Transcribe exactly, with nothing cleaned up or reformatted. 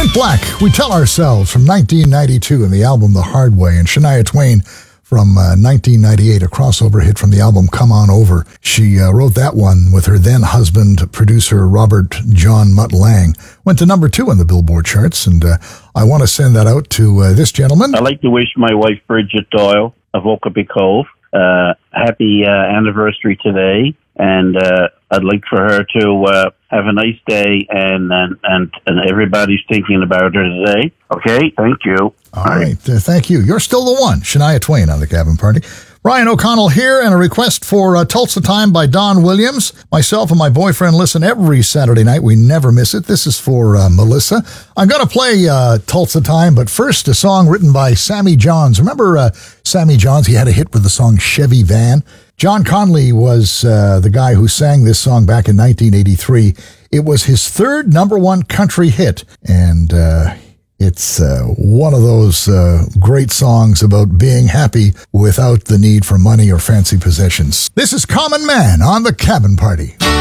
Point Black, We Tell Ourselves from nineteen ninety-two in the album The Hard Way, and Shania Twain from uh, nineteen ninety-eight, a crossover hit from the album Come On Over. She uh, wrote that one with her then husband, producer Robert John Mutt Lang. Went to number two on the Billboard charts, and uh, I want to send that out to uh, this gentleman. I'd like to wish my wife Bridget Doyle of Okapi Cove uh, happy uh, anniversary today, and uh, I'd like for her to uh, have a nice day, and, and and and everybody's thinking about her today. Okay, thank you. All right, uh, thank you. You're still the one, Shania Twain on the Cabin Party. Ryan O'Connell here, and a request for uh, Tulsa Time by Don Williams. Myself and my boyfriend listen every Saturday night. We never miss it. This is for uh, Melissa. I'm going to play uh, Tulsa Time, but first a song written by Sammy Johns. Remember uh, Sammy Johns? He had a hit with the song Chevy Van. John Conley was uh, the guy who sang this song back in nineteen eighty-three. It was his third number one country hit, and uh, it's uh, one of those uh, great songs about being happy without the need for money or fancy possessions. This is Common Man on the Cabin Party.